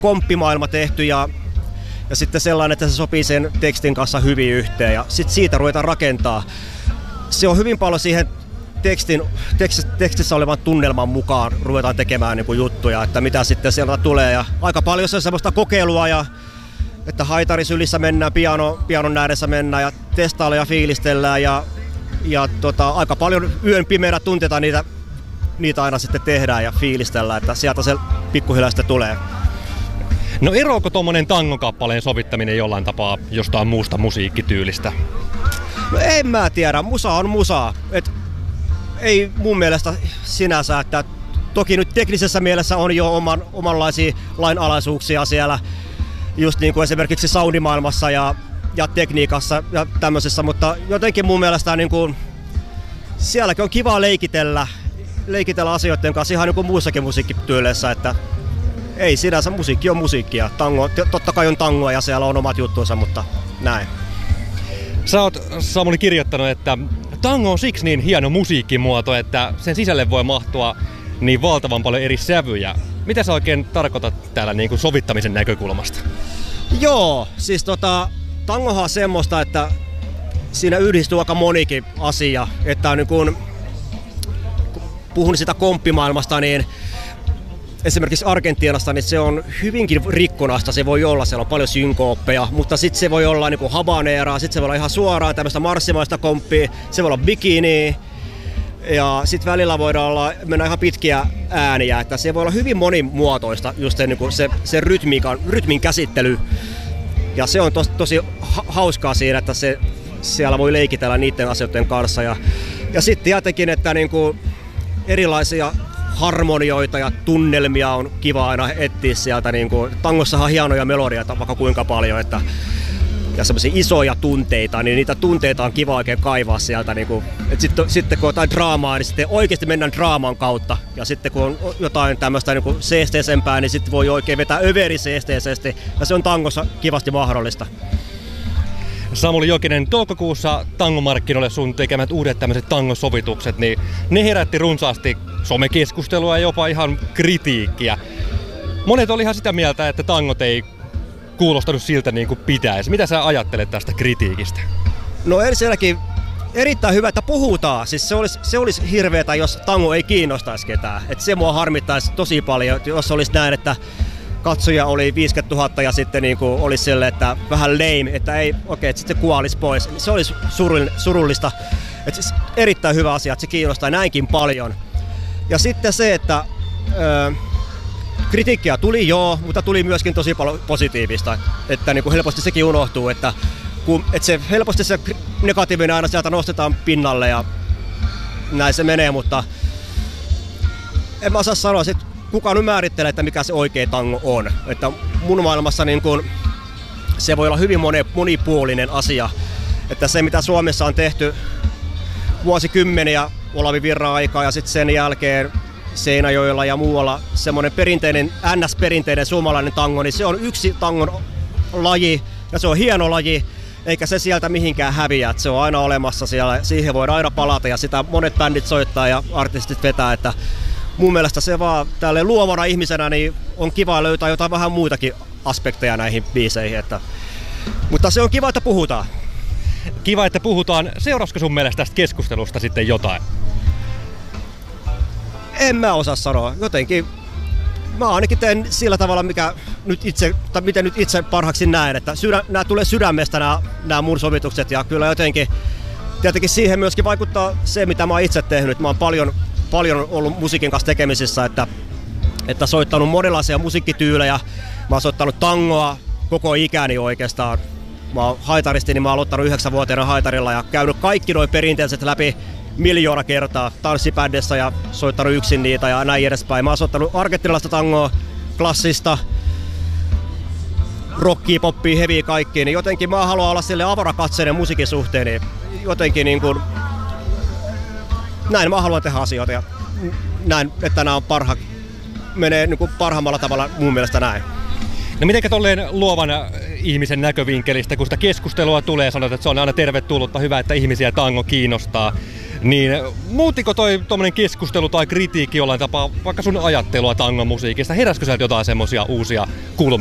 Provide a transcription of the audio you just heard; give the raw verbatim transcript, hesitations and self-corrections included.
komppimaailma tehty ja, ja sitten sellainen, että se sopii sen tekstin kanssa hyvin yhteen ja sitten siitä ruvetaan rakentaa. Se on hyvin paljon siihen tekstin, tekstissä, tekstissä olevan tunnelman mukaan ruvetaan tekemään niin kuin juttuja, että mitä sitten sieltä tulee. Ja aika paljon se on semmoista kokeilua, ja, että haitarisylissä mennään, piano, pianon ääressä mennään ja testaillaan ja fiilistellään. Ja, ja tota, aika paljon yön pimeänä tunteita niitä, niitä aina sitten tehdään ja fiilistellään, että sieltä se pikkuhiljaa sitten tulee. No eroako tuommoinen tangokappaleen sovittaminen jollain tapaa jostain muusta musiikkityylistä? No en mä tiedä, musa on musa. Et ei mun mielestä sinänsä, että toki nyt teknisessä mielessä on jo oman, omanlaisia lainalaisuuksia siellä, just niin kuin esimerkiksi soundimaailmassa ja, ja tekniikassa ja tämmöisessä, mutta jotenkin mun mielestä niin kuin, sielläkin on kiva leikitellä, leikitellä asioiden kanssa ihan niin kuin muissakin musiikkityyleissä, että ei sinänsä, musiikki on musiikkia. Tango, totta kai on tangoa ja siellä on omat juttuunsa, mutta näin. Sä oot, Samuli, kirjoittanut, että tango on siksi niin hieno musiikkimuoto, että sen sisälle voi mahtua niin valtavan paljon eri sävyjä. Mitä sä oikein tarkoitat täällä niin kuin sovittamisen näkökulmasta? Joo, siis tota, tangohan on semmoista, että siinä yhdistyy aika monikin asia. Että niin kun puhun sitä komppimaailmasta, niin esimerkiksi Argentiinasta, niin se on hyvinkin rikkonaista, se voi olla, siellä on paljon synkooppeja, mutta sitten se voi olla niinku habaneeraa, sitten se voi olla ihan suoraan tämmöistä marssimaista komppia, se voi olla bikini, ja sitten välillä voidaan olla, mennä ihan pitkiä ääniä, että se voi olla hyvin monimuotoista, just se, niinku se, se rytmiikan, rytmin käsittely, ja se on tos, tosi hauskaa siinä, että se, siellä voi leikitellä niiden asioiden kanssa, ja, ja sitten tietenkin, että niinku erilaisia harmonioita ja tunnelmia on kiva aina etsiä sieltä. Niin kuin, tangossahan on hienoja melodioita vaikka kuinka paljon, että, ja semmoisia isoja tunteita, niin niitä tunteita on kiva oikein kaivaa sieltä. Niin kuin, että sitten, sitten kun on jotain draamaa, niin sitten oikeasti mennään draaman kautta. Ja sitten kun on jotain tämmöistä niin kuin seesteisempää, niin sitten voi oikein vetää överiseesteisesti, ja se on tangossa kivasti mahdollista. Samuli Jokinen, toukokuussa tangomarkkinoille sun tekemät uudet tämmöiset tangosovitukset, niin ne herätti runsaasti somekeskustelua ja jopa ihan kritiikkiä. Monet oli ihan sitä mieltä, että tangot ei kuulostanut siltä niin kuin pitäisi. Mitä sä ajattelet tästä kritiikistä? No ensinnäkin erittäin hyvä, että puhutaan. Siis se olisi, se olisi hirveetä, jos tango ei kiinnostaisi ketään. Et se mua harmittaisi tosi paljon, jos olisi näin, että katsoja oli viisikymmentätuhatta ja sitten niin kuin olisi sille, että vähän lame, että ei, okei, että sitten se kuolisi pois. Se olisi surullista. Että siis erittäin hyvä asia, että se kiinnostaa näinkin paljon. Ja sitten se, että ö, kritiikkiä tuli joo, mutta tuli myöskin tosi paljon positiivista. Että niin kuin helposti sekin unohtuu, että, kun, että se helposti se negatiivinen aina sieltä nostetaan pinnalle ja näin se menee, mutta en mä osaa sanoa, että kukaan nyt määrittelee, että mikä se oikea tango on. Että mun maailmassa niin kun, se voi olla hyvin monipuolinen asia. Että se, mitä Suomessa on tehty vuosikymmeniä Olavi Virran aikaa ja sitten sen jälkeen Seinäjoella ja muualla semmoinen perinteinen, N S-perinteinen suomalainen tango, niin se on yksi tangon laji ja se on hieno laji, eikä se sieltä mihinkään häviä. Että se on aina olemassa siellä, siihen voidaan aina palata ja sitä monet bändit soittaa ja artistit vetää, että mun mielestä se vaan tälle luovana ihmisenä niin on kiva löytää jotain vähän muitakin aspekteja näihin biiseihin. Että, mutta se on kiva, että puhutaan. Kiva, että puhutaan. Seurasko sun mielestä tästä keskustelusta sitten jotain? En mä osaa sanoa. Jotenkin mä ainakin teen sillä tavalla, mikä nyt itse, tai miten nyt itse parhaaksi näen, että sydä, nämä tulee sydämestä nämä, nämä mun sovitukset ja kyllä jotenkin tietenkin siihen myöskin vaikuttaa se, mitä mä oon itse tehnyt. Mä oon paljon paljon ollut musiikin kanssa tekemisissä, että, että soittanut monenlaisia musiikkityylejä. Mä oon soittanut tangoa koko ikäni oikeastaan. Mä oon haitaristi, niin mä oon aloittanut yhdeksänvuotiaana haitarilla ja käynyt kaikki nuo perinteiset läpi miljoona kertaa tanssibändissä ja soittanut yksin niitä ja näin edespäin. Mä oon soittanut argentinalaista tangoa, klassista, rockia, poppia, heviä kaikkiin. Niin jotenkin mä haluan olla sille avarakatseinen musiikin suhteen, niin jotenkin niin kuin näin mä haluan tehdä asioita ja näin, että nämä on parha, menee niin kuin parhaimmalla tavalla mun mielestä näin. No mitenkä tolleen luovan ihmisen näkövinkkelistä, kun sitä keskustelua tulee, sanot, että se on aina tervetullutta, hyvä, että ihmisiä tango kiinnostaa. Niin muuttiko toi tommonen keskustelu tai kritiikki jollain tapaa vaikka sun ajattelua tangon musiikista? Heräskö sieltä jotain semmosia uusia kulmia?